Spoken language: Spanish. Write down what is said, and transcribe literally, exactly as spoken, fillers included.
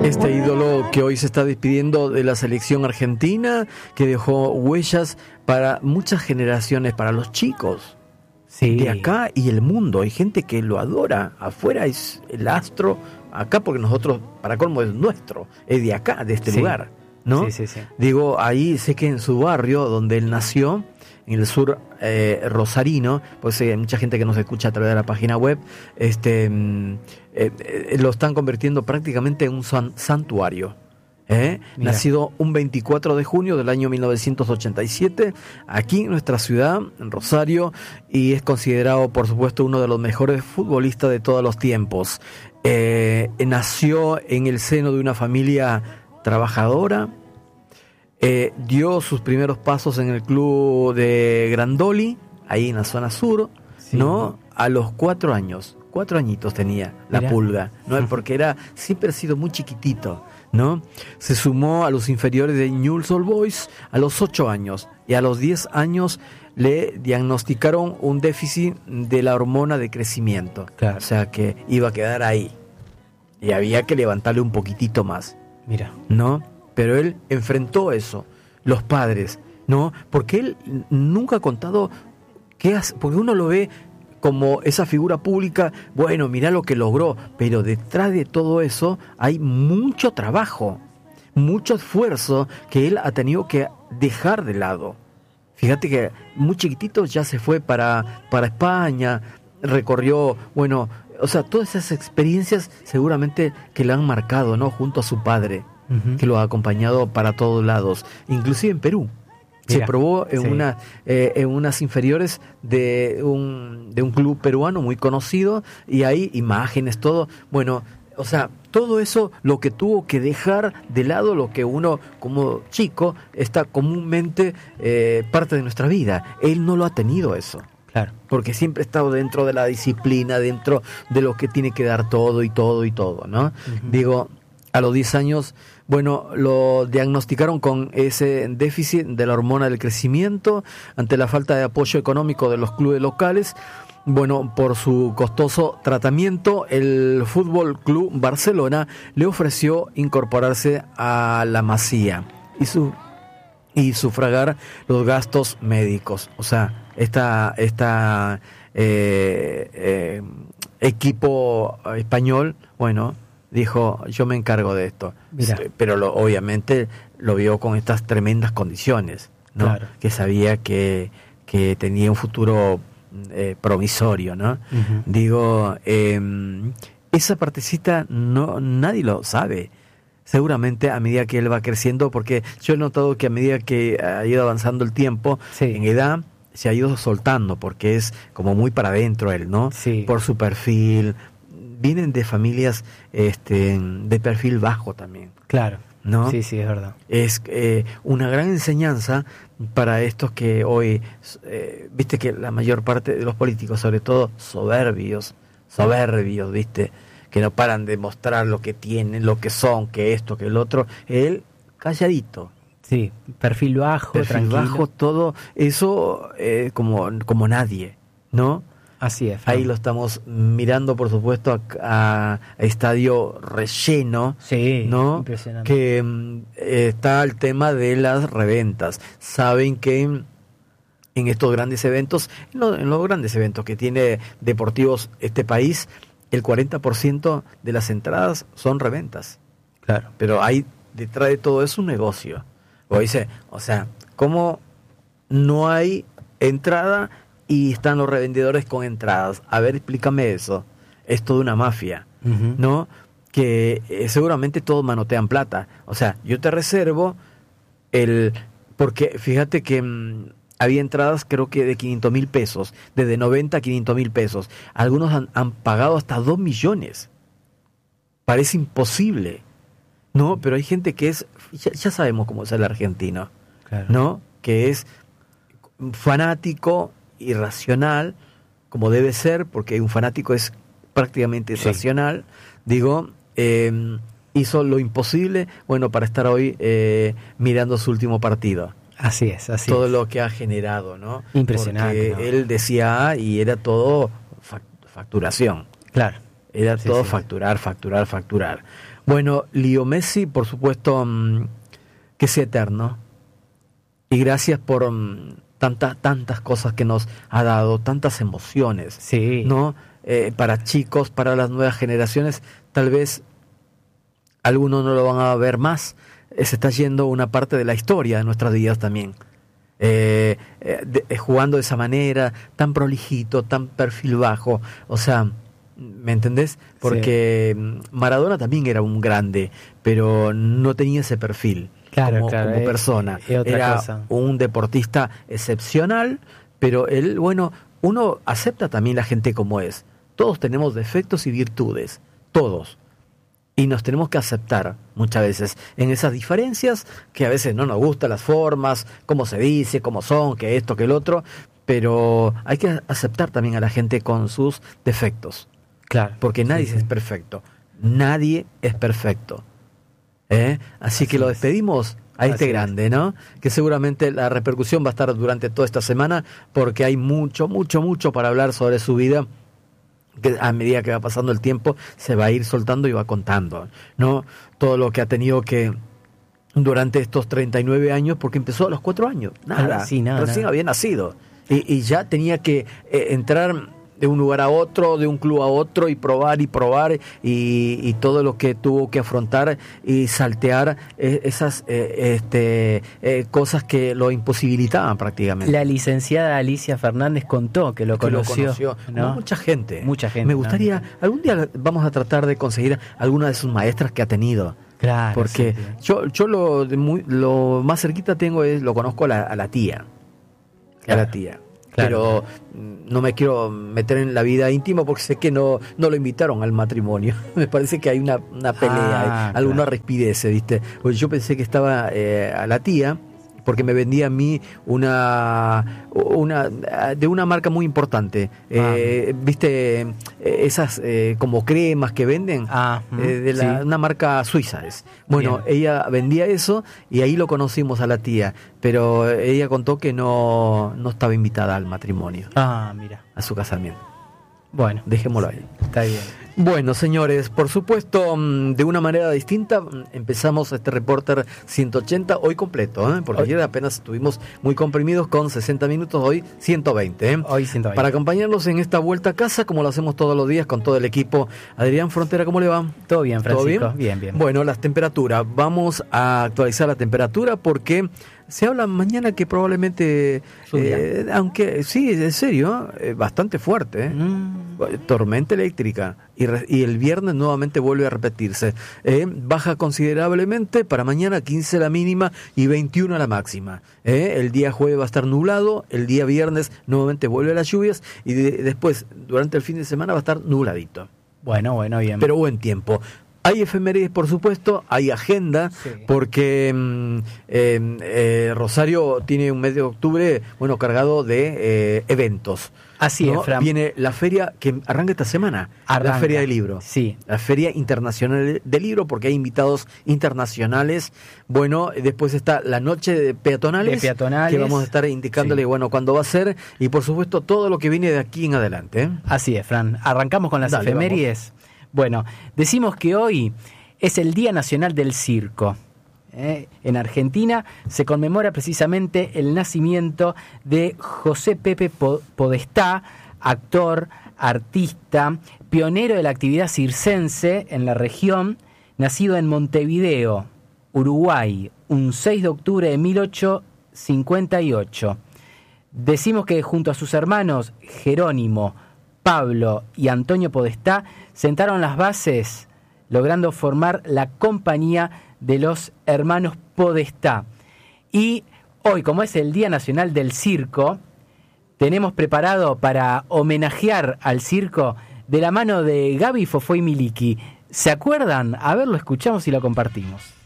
Este ídolo que hoy se está despidiendo de la selección argentina, que dejó huellas para muchas generaciones, para los chicos sí. de acá y el mundo. Hay gente que lo adora. Afuera es el astro, acá porque nosotros, para colmo, es nuestro, es de acá, de este sí. lugar, ¿no? Sí, sí, sí. Digo, ahí sé que en su barrio, donde él nació, en el sur eh, rosarino, pues hay mucha gente que nos escucha a través de la página web, este eh, eh, lo están convirtiendo prácticamente en un san, santuario. ¿eh? Nacido un veinticuatro de junio del año mil novecientos ochenta y siete, aquí en nuestra ciudad, en Rosario, y es considerado, por supuesto, uno de los mejores futbolistas de todos los tiempos. Eh, nació en el seno de una familia trabajadora. Eh, dio sus primeros pasos en el club de Grandoli, ahí en la zona sur, sí. ¿no? A los cuatro años, cuatro añitos tenía la Mirá. Pulga, ¿no? Porque era, siempre ha sido muy chiquitito, ¿no? Se sumó a los inferiores de Newell's Old Boys a los ocho años, y a los diez años le diagnosticaron un déficit de la hormona de crecimiento, claro. O sea que iba a quedar ahí, y había que levantarle un poquitito más. Mira. ¿No? Pero él enfrentó eso, los padres, ¿no? Porque él nunca ha contado qué hace, porque uno lo ve como esa figura pública, bueno, mirá lo que logró, pero detrás de todo eso hay mucho trabajo, mucho esfuerzo que él ha tenido que dejar de lado. Fíjate que muy chiquitito ya se fue para, para España, recorrió, bueno, o sea, todas esas experiencias seguramente que le han marcado, ¿no? Junto a su padre. Uh-huh. Que lo ha acompañado para todos lados, inclusive en Perú. Mira, se probó en, sí. una, eh, en unas inferiores de un, de un club peruano muy conocido, y hay imágenes, todo. Bueno, o sea, todo eso lo que tuvo que dejar de lado, lo que uno como chico está comúnmente eh, parte de nuestra vida. Él no lo ha tenido eso. Claro. Porque siempre ha estado dentro de la disciplina, dentro de lo que tiene que dar todo y todo y todo, ¿no? Uh-huh. Digo, a los diez años, bueno, lo diagnosticaron con ese déficit de la hormona del crecimiento ante la falta de apoyo económico de los clubes locales. Bueno, por su costoso tratamiento, el Fútbol Club Barcelona le ofreció incorporarse a la Masía y su y sufragar los gastos médicos. O sea, esta esta eh, eh, equipo español, bueno, dijo, yo me encargo de esto. Mira. Pero lo, obviamente lo vio con estas tremendas condiciones, ¿no? Claro. Que sabía que, que tenía un futuro eh, promisorio, ¿no? Uh-huh. Digo, eh, esa partecita no nadie lo sabe. Seguramente a medida que él va creciendo, porque yo he notado que a medida que ha ido avanzando el tiempo, sí. en edad, se ha ido soltando, porque es como muy para adentro él, ¿no? Sí. Por su perfil. Vienen de familias este, de perfil bajo también. Claro, ¿no? Sí, sí, es verdad. Es eh, una gran enseñanza para estos que hoy, eh, viste que la mayor parte de los políticos, sobre todo soberbios, soberbios, viste, que no paran de mostrar lo que tienen, lo que son, que esto, que el otro. Él, calladito. Sí, perfil bajo, perfil tranquilo. bajo, todo eso eh, como, como nadie, ¿no? Así es. Ahí lo estamos mirando, por supuesto, a, a, a estadio relleno, sí, ¿no? Impresionante. Que eh, está el tema de las reventas. Saben que en estos grandes eventos, en, lo, en los grandes eventos que tiene deportivos este país, el cuarenta por ciento de las entradas son reventas. Claro. Pero hay detrás de todo eso un negocio. O dice, o sea, ¿cómo no hay entrada y están los revendedores con entradas? A ver, explícame eso. Es toda una mafia, uh-huh. ¿no? Que eh, seguramente todos manotean plata. O sea, yo te reservo el... Porque fíjate que mmm, había entradas creo que de quinientos mil pesos, desde noventa a quinientos mil pesos. Algunos han, han pagado hasta dos millones. Parece imposible, ¿no? Pero hay gente que es... Ya, ya sabemos cómo es el argentino, claro. ¿no? Que es fanático, irracional, como debe ser, porque un fanático es prácticamente irracional, sí. digo, eh, hizo lo imposible, bueno, para estar hoy eh, mirando su último partido. Así es, así todo es. lo que ha generado, ¿no? Impresionante. Porque ¿no? él decía A y era todo facturación. Claro. Era sí, todo sí. facturar, facturar, facturar. Bueno, Leo Messi, por supuesto, um, que sea eterno. Y gracias por um, tantas tantas cosas que nos ha dado, tantas emociones, Sí. ¿no? Eh, para chicos, para las nuevas generaciones, tal vez algunos no lo van a ver más. Eh, se está yendo una parte de la historia de nuestras vidas también. Eh, eh, de, eh, jugando de esa manera, tan prolijito, tan perfil bajo. O sea, ¿me entendés? Porque sí. Maradona también era un grande, pero no tenía ese perfil claro, como, claro, como es, persona. Es otra era cosa. Un deportista excepcional, pero él, bueno, uno acepta también la gente como es. Todos tenemos defectos y virtudes, todos. Y nos tenemos que aceptar muchas veces en esas diferencias que a veces no nos gustan las formas, cómo se dice, cómo son, que esto, que el otro, pero hay que aceptar también a la gente con sus defectos. Claro. Porque nadie sí, sí. es perfecto. Nadie es perfecto. ¿Eh? Así, Así que lo despedimos a este Así grande, ¿no? Que seguramente la repercusión va a estar durante toda esta semana porque hay mucho, mucho, mucho para hablar sobre su vida, que a medida que va pasando el tiempo se va a ir soltando y va contando, ¿no? Todo lo que ha tenido que durante estos treinta y nueve años, porque empezó a los cuatro años, nada, sí, nada recién nada. había nacido y, y ya tenía que eh, entrar de un lugar a otro, de un club a otro y probar y probar y, y todo lo que tuvo que afrontar y saltear eh, esas eh, este, eh, cosas que lo imposibilitaban prácticamente. La licenciada Alicia Fernández contó que lo que conoció, lo conoció. ¿no? Mucha gente. Mucha gente. Me gustaría, ¿no? Algún día vamos a tratar de conseguir alguna de sus maestras que ha tenido. Claro. Porque sí, yo yo lo de muy, lo más cerquita tengo es, lo conozco a la, a la tía. Claro. A la tía. Claro. Pero no me quiero meter en la vida íntima porque sé que no no lo invitaron al matrimonio. Me parece que hay una, una pelea, ah, alguna claro. rispidez, ¿viste? Porque yo pensé que estaba eh, a la tía porque me vendía a mí una una de una marca muy importante, ah. eh, viste esas eh, como cremas que venden, ah, eh, de la, sí. una marca suiza es. Bueno, bien. Ella vendía eso y ahí lo conocimos a la tía, pero ella contó que no no estaba invitada al matrimonio, ah, mira, a su casamiento. Bueno, dejémoslo sí, ahí. Está bien. Bueno, señores, por supuesto, de una manera distinta, empezamos este Reporter ciento ochenta hoy completo, ¿eh? Porque hoy. Ayer apenas estuvimos muy comprimidos con sesenta minutos, hoy ciento veinte. ¿eh? Hoy ciento veinte. Para acompañarnos en esta vuelta a casa, como lo hacemos todos los días con todo el equipo. Adrián Frontera, ¿cómo le va? Todo bien, Francisco. ¿Todo bien? Bien, bien. Bueno, las temperaturas. Vamos a actualizar la temperatura porque se habla mañana que probablemente, eh, aunque sí, en serio, eh, bastante fuerte, ¿eh? mm. tormenta eléctrica y, re, y el viernes nuevamente vuelve a repetirse. Eh, baja considerablemente para mañana quince la mínima y veintiuno la máxima. Eh, el día jueves va a estar nublado, el día viernes nuevamente vuelve a las lluvias y de, después durante el fin de semana va a estar nubladito. Bueno, bueno, bien. Pero buen tiempo. Hay efemérides, por supuesto, hay agenda, sí. porque eh, eh, Rosario tiene un mes de octubre, bueno, cargado de eh, eventos. Así ¿no? es, Fran. Viene la feria que arranca esta semana, arranca. La Feria del Libro. Sí. La Feria Internacional del Libro, porque hay invitados internacionales. Bueno, después está la Noche de Peatonales, de peatonales. que vamos a estar indicándole, sí. bueno, cuándo va a ser, y por supuesto todo lo que viene de aquí en adelante. ¿eh? Así es, Fran. Arrancamos con las Dale, efemérides. Vamos. Bueno, decimos que hoy es el Día Nacional del Circo. ¿Eh? En Argentina se conmemora precisamente el nacimiento de José Pepe Podestá, actor, artista, pionero de la actividad circense en la región, nacido en Montevideo, Uruguay, un seis de octubre de mil ochocientos cincuenta y ocho. Decimos que junto a sus hermanos Jerónimo, Pablo y Antonio Podestá sentaron las bases, logrando formar la compañía de los hermanos Podestá. Y hoy, como es el Día Nacional del Circo, tenemos preparado para homenajear al circo de la mano de Gaby Fofó y Miliki. ¿Se acuerdan? A ver, lo escuchamos y lo compartimos.